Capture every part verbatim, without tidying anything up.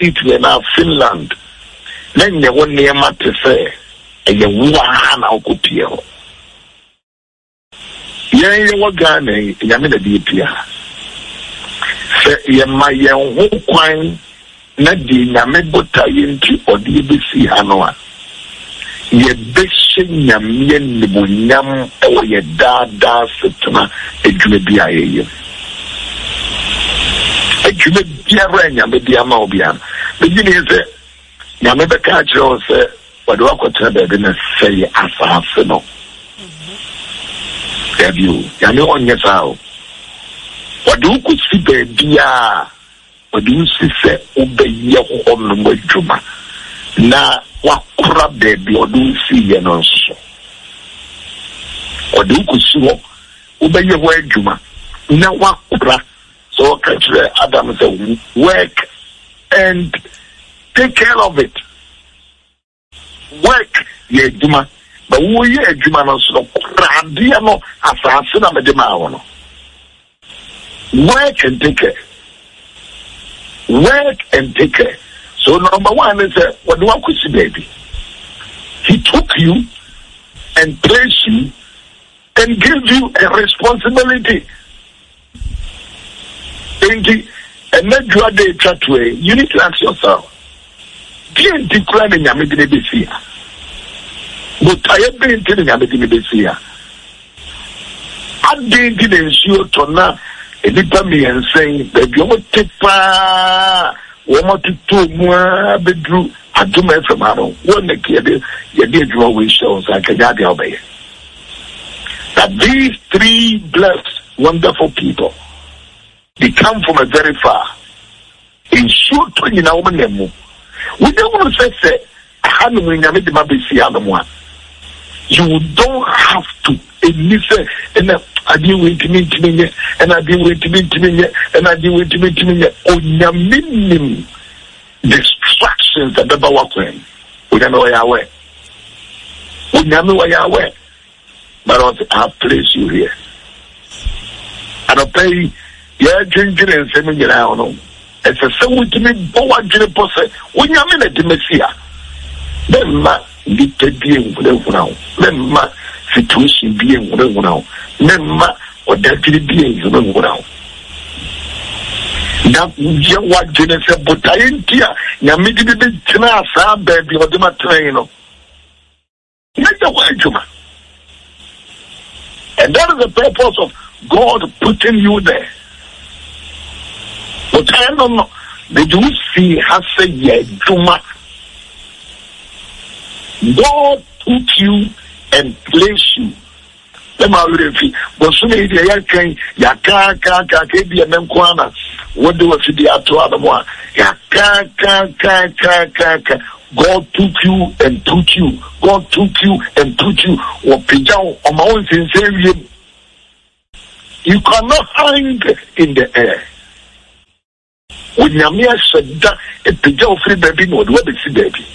Italy na Finland na nye wo ne ma te se eye wo ha na okopie ho ye ye wo Ghana nyame na di pia se ye ma ye ho kwan na di nyame bota ye nti odi besi ha no a ye beshe nyame ne bonyam e wo ye da da setna edwuma bia ye edwuma bia ra nyame bia ma obia begini se nyame be ka kire se wado akwatra bebe na say asase no have you nyame onye sao wado kusi bebia wado si se obeye ho no adwuma na wakura bebe wado si ye no so wado kusi ho obeye ho adwuma na wakura so ka kire Adam say work and take care of it. Work ye duma, but wo ye duma no so kradia no asase na medema wo no. Work and take care. Work and take care. So number one is uh, what do I kusi baby? He took you and placed you and gave you a responsibility. And let you day that way. You need to ask yourself. Bien declare the nyame de besia. But I have been telling nyame de besia. I didn't ensure to na edipa me and saying that you want to pa want to do more bedroom aduma from aro. One the kid you did draw with shows I can get obey. That these three blessed wonderful people, they come from a very far. Ensure to you know when we don't want to say, say, you don't have to. And I deal with me, and I deal with me, and I deal with me, on your minimum distractions that the Bawakwin. We don't know where you are. We don't know where you are. But I have placed you here. I don't pay, yeah, drinking and sending it out. It's a someone to me, Boa Jinepose, when you mean a Demesia. Then, ma, little being whatever now. Then, ma, situation being whatever now. Then, ma, or that being whatever now. Now, you what Genesis, but I ain't here. You made it a bit tena, baby, or the matrino. Make the way, Juma. And that is the purpose of God putting you there. But I don't know. They do see has a yeah, Juma. God took you and placed you. Let me repeat. But soon as you are saying, "Ya ka ka ka ke bi emem kwana," what do we see the ato adamo? Ya ka ka ka ka ka ka. God took you and took you. God took you and took you. Or pijao on my own sincerely. You cannot hang in the air. When Yamia said that, it is a free baby, no, what is the baby?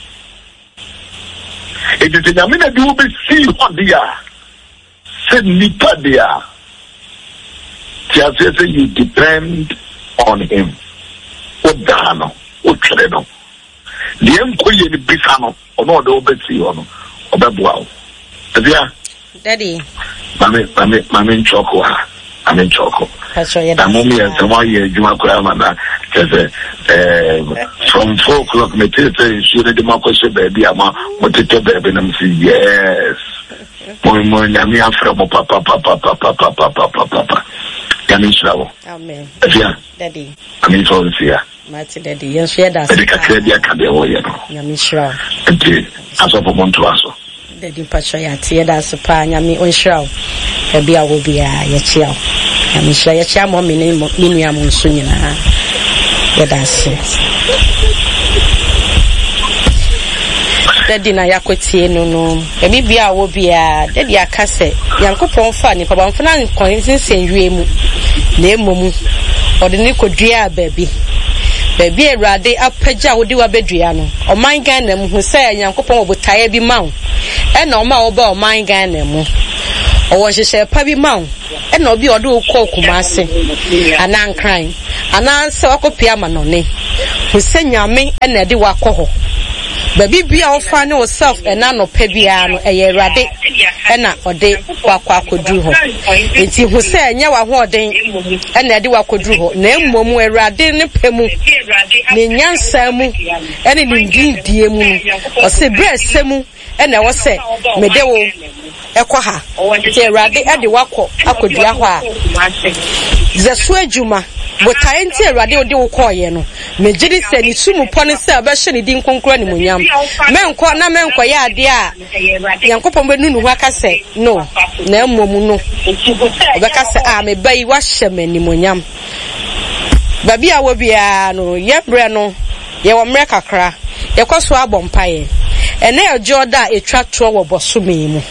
It is a Yamina do be see what they are. Said Nipa they are. Just say you depend on him. Odano, Otreno. The Emkoye the Bisano, or no, the Obesi or no, Obebuao. Daddy, Mammy, Mammy, Mammy Choco. I'm in Choco. I'm only at one year, Juma Kramana. From four o'clock, my sister, she the democracy baby. I'm what it baby. And I'm saying, yes. More, more, Yami, from Papa, Papa, Papa, Papa, Papa, Papa. Yami, Shao. Amen. Yeah. Daddy. I mean, so it's here. Marty, Daddy, yes, yeah, that's the Cacadia Cabello. Yami, Shao. And as of a Montuaso. Daddy Patricia, tear that's a pan, Yami, on Shao. Maybe I will be a Yachio. I'm sure Yachamo Miniam Sunina. Yeah, that's it. Daddy na yakweti no no e bia wo bia daddy akase yankopon fa ni papa mfana nkonsinsen wiemu na emomu ode ni kodua baabi baabi erade apagya wo de wa bedua no oman gan na mu hu se yankopon obotaye bi mawo e na oma wo ba oman gan na mu owo hyehyɛ pa bi mawo e na obi ode wo kɔ kumase anankran ananse wakopia manone Husenyame ena de wakoho baby bia ofa ne yourself ena no pa bia no eye Awurade ena ode wakwa akoduru ho enti huse enya wa ho oden ena de wakoduru ho na emmom Awurade ne pemu ne nyansa mu ene ne ndindie mu o se brese mu ena wo se mede wo ekwa ha ti Awurade ade wakọ akodua ho a zeso adwuma botae nti Awurade ode wo koye no mejiri se ni sumu pone se abehye ne din konkro ni munyam menko na menko ya ade a yankopon be nunu ho aka se no na emom no obeka se a me bai wa hye mani munyam babi a wo bia no yebre no ye wo mre kakra ye kwaso abompaye ene ojoda etwa to wo bosome mu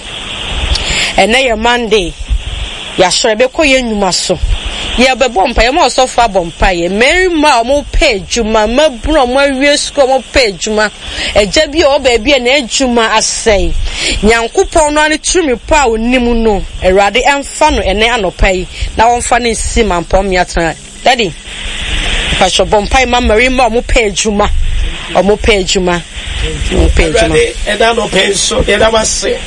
ene ye Monday ya shrebe ko ye nnuma so ye bebo mpaye mo so fa bompaye mary ma mo pe juma mabro mo awie sko mo pe juma eja bi o ba bi na ejuma asai nyankopon no ani tumi pa onimu no Awurade emfa no ene anopai na wonfa ne sima mpom yatra daddy pasho bompaye ma mary ma mo pe juma o mo pe juma mo pe juma e da no penso e da wase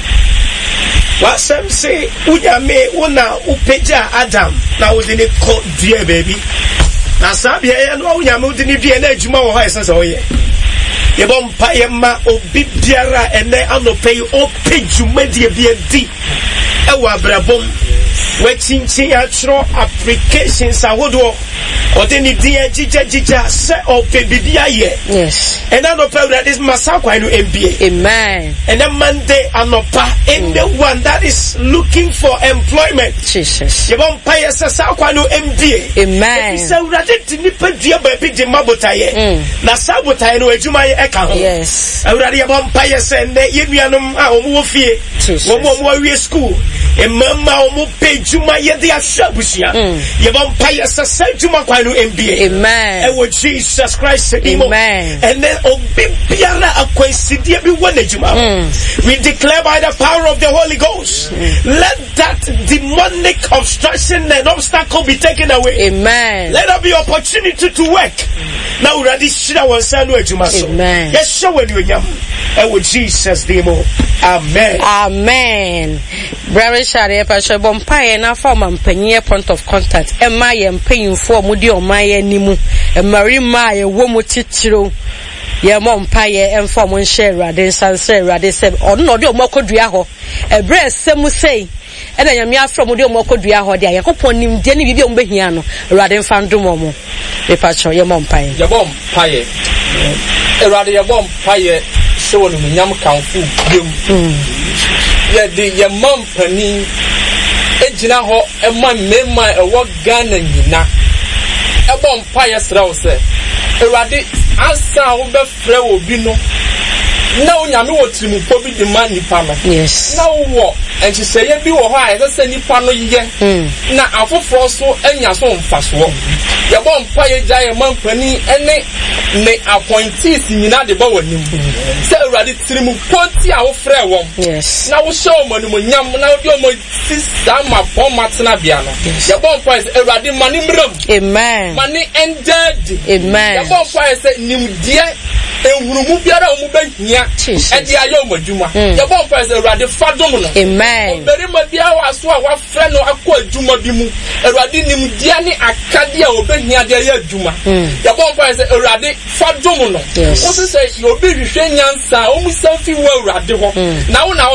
what some say unyame una upeja Adam na udini ko die baby na sabia ye no unyame udini bia na adwuma wo ha esese wo ye ye bom pa ye ma obi biara ene anope opejuma die bia di e wa brabom we chinchin atro applications ahodo odini die jija jija se opebibia ye yes and anope that is masakwa no M B A amen and then Monday anopa in the one that is looking for employment Jesus ye bom pa ye sakwa no M B A amen so urade tinipa dua ba bi de mabotaye na sabotaye no adwuma ye eka ho yes urade ye bom pa ye se ne ye nuanom a omo wo fie omo omo awie school e mama omo pejuma ye de ashabusia ye bom pa ye se sajuma kwa no M B A amen e wo Jesus Christ amen and then obibiara akwansidie bi wona juma we declare by the power of the Holy Ghost let that demonic obstruction and obstacle be taken away amen let there be opportunity to work now uradi shira wonsa no adwuma so amen yes show when you nyam e wo Jesus demo amen amen brother share pa so bompaye na form ampanyi point of contact e ma ye mpanyimfo mu de o ma ye nimu e mari ma ye wo mu titiro ye mompaye emfo mo share Awurade sanse Awurade se ono no de o makodua ho e bre semu sei e na nyame afro mo de o makodua ho de yakopon nim de ne bibia mo behia no Awurade mfa ndomo mo e pa cho ye mompaye ye bompaye Awurade ye bompaye se wonu nyam kanfu biem ye de ye mompani ejina ho e ma mema e wo Ghana nyina e bompaye sra wo se Awurade asa wo be frɛ wo bi no na onyame wo trimpo bi de ma nipa no yes na wo entiseye bi wo ho a yese nipa no ye na afoforo so anya so mfaso ye bom pa ye jaye mampani ene ne appointees nyina de ba wanim se Awurade trimpo ti a wo frɛ wo yes na wo show mo no nyam na wo de mo sister ma pon matena bia no ye bom pa ye Awurade mani mram amen mani ended amen ye bom pa ye se nimdie enhurumu biara o mu behia e di ayo madwuma ye bon praise Awurade fadom no amen beri ma bia wa so a wa frɛ no akɔ adwuma bi mu Awurade nimdia ne akade a obehia de ayo adwuma ye bon praise Awurade fadom no wo se se obi hwehwɛ nyansa o mu sanfi wo Awurade ho na wo na